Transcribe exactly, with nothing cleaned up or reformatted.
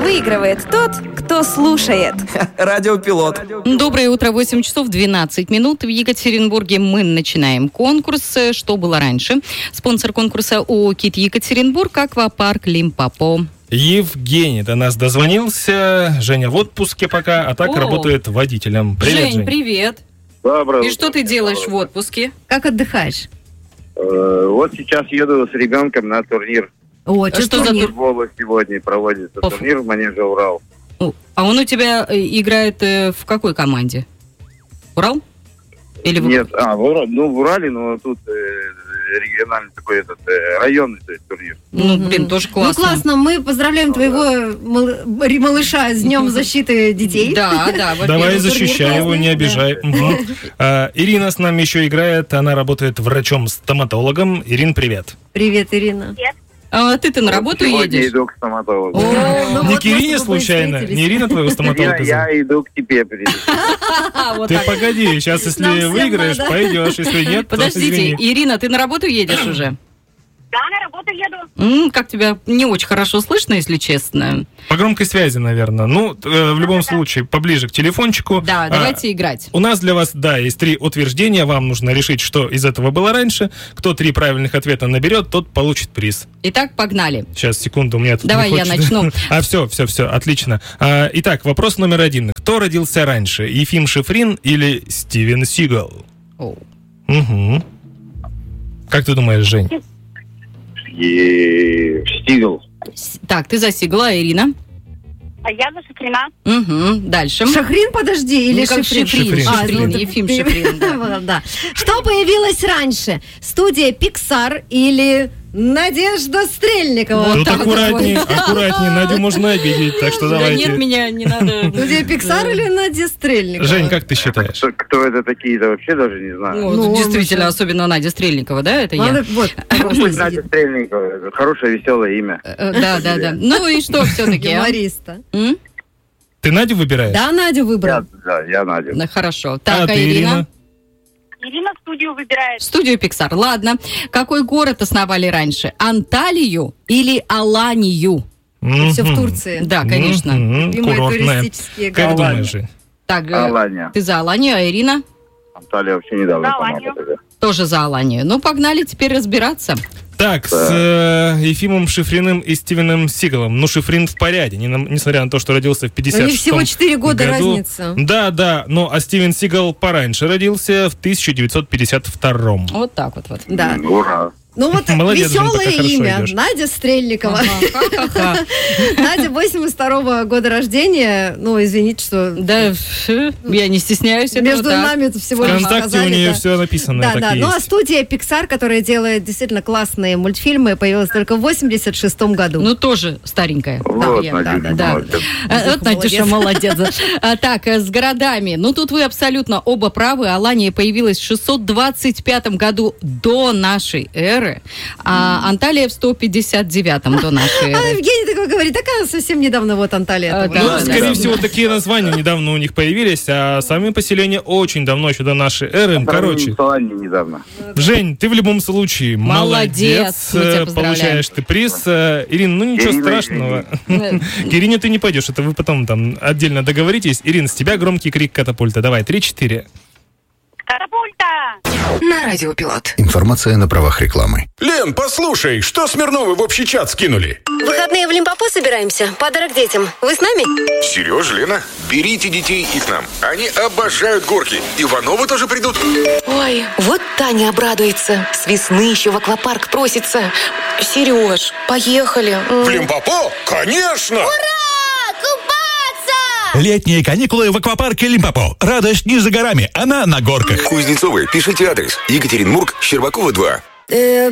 Выигрывает тот, кто слушает. Радиопилот. Доброе утро, восемь часов двенадцать минут. В Екатеринбурге мы начинаем конкурс. Что было раньше? Спонсор конкурса ООО «Кит Екатеринбург», аквапарк Лимпопо. Евгений до нас дозвонился. Женя в отпуске пока, а так О. работает водителем. Привет, Жень, Жень. привет. Доброе И утро. что ты делаешь в отпуске? Как отдыхаешь? Э, Вот сейчас еду с ребенком на турнир. О, А что за тур- Футбола сегодня проводится По турнир в манеже «Урал». О, А он у тебя э, играет э, в какой команде? Урал? Или в- Нет, а, в Урале, ну в Урале, но тут э, региональный такой этот э, районный то есть, турнир. Ну, блин, тоже классно. Ну, классно. Мы поздравляем твоего мал- малыша с Днем защиты детей. Да, да. во-первых, Давай турнир защищай его, классный. не обижай. Мгм. А, Ирина с нами еще играет. Она работает врачом-стоматологом. Ирин, привет. Привет, Ирина. А ты-то на работу Сегодня едешь? иду к стоматологу. О, ну Не вот к Ирине мы с тобой случайно? встретились. Не Ирина твоего Я, стоматолога? я иду к тебе. приду. А, вот Ты так. погоди, сейчас если Нам всем выиграешь, надо. пойдешь. Если нет, то Подождите, извини. Ирина, ты на работу едешь уже? Да, на работу еду. М, как тебя не очень хорошо слышно, если честно. По громкой связи, наверное. Ну, э, в любом случае, поближе к телефончику. Да, А, давайте играть. У нас для вас, да, есть три утверждения. Вам нужно решить, что из этого было раньше. Кто три правильных ответа наберет, тот получит приз. Итак, погнали. Сейчас, секунду, у меня тут Давай не я хочет. начну. А, все, все, все, отлично. А, итак, вопрос номер один. Кто родился раньше, Ефим Шифрин или Стивен Сигал? Оу. Угу. Как ты думаешь, Жень? И Стигл. С- Так, ты за Сигала, а Ирина? А я за Шифрина. Угу. Дальше. Шахрин, подожди, или Ну, как Шифрин? Шифрин, Шифрин. А, Шифрин, ну, Ефим ты- Шифрин, да. Да. Что появилось раньше? Студия Pixar или Надежда Стрельникова? Тут так вот. аккуратнее, аккуратнее. Надю можно обидеть, так что Да давайте. нет, меня не надо. Студия Pixar или Надя Стрельникова? Жень, как ты считаешь? Кто, кто это такие-то, вообще даже не знаю. Ну, Ну, действительно, он- особенно Надя Стрельникова, да, это Надо, я? вот, Пусть Надя Стрельникова. Это хорошее, веселое имя. Э, Да, да, да. Ну и что все-таки? юмориста. Ты Надю выбираешь? Да, Надю выбрал. Я, да, я Надя. Ну, хорошо. А Так, а ты, Ирина? Ирина? Ирина студию выбирает. Студию Pixar. Ладно. Какой город основали раньше? Анталию или Аланию? Все в Мгм. Турции. Да, конечно. Мгм. Любимые Курортная. туристические Как города. думаешь, Жень? Так, э, Алания. ты за Аланию, а Ирина? Анталия вообще недавно За сама Аланию. тогда. Тоже за Аланию. Ну, погнали теперь разбираться. Так, с э, Ефимом Шифриным и Стивеном Сигалом. Ну, Шифрин в порядке, не на- несмотря на то, что родился в пятьдесят У шестом них всего четыре года году. разница. Да, да, ну, а Стивен Сигал пораньше родился в тысяча девятьсот пятьдесят втором. Вот так вот. вот. Да. Ура. Ну вот Молодец, Жень, веселое пока хорошо имя. идешь. Надя Стрельникова. Ага, ха-ха-ха. Надя восемьдесят второго года рождения. Ну, извините, что Да, фу, я не стесняюсь этого. между так. нами это всего лишь ВКонтакте у сказали. нее да. все написано, Да, так да. и Ну а есть. студия Pixar, которая делает действительно классные мультфильмы, появилась только в восемьдесят шестом году. Ну, тоже старенькая. Вот, я- Надюша, да, да, да. молодец. А, Вот Надюша Молодец. молодец. А, Так, а, с городами. Ну, тут вы абсолютно оба правы. Алания появилась в шестьсот двадцать пятом году до нашей эры, а Анталия в сто пятьдесят девятом до нашей А эры. Евгений такой говорит, такая совсем недавно вот Анталия. А, это да, Ну, была. да, скорее да. всего, такие названия недавно у них появились, а сами поселения очень давно, еще до нашей эры. Короче, В Алании недавно. Жень, ты в любом случае Молодец, молодец. мы тебя Э, поздравляем. Получаешь ты приз. Э, Ирина, ну ничего Ирина, страшного. К Ирине ты не пойдешь, это вы потом там отдельно договоритесь. Ирина, с тебя громкий крик катапульта. Давай, три-четыре. Катапульта! На радиопилот. Информация на правах рекламы. Лен, послушай, что Смирновы в общий чат скинули? В выходные в Лимпопо собираемся. Подарок детям. Вы с нами? Сереж, Лена, берите детей и к нам. Они обожают горки. Ивановы тоже придут. Ой, вот Таня обрадуется. С весны еще в аквапарк просится. Сереж, поехали. В Лимпопо? Конечно! Летние каникулы в аквапарке Лимпопо. Радость не за горами, она на горках. Кузнецовы, пишите адрес. Екатеринбург, Щербакова, два. Э,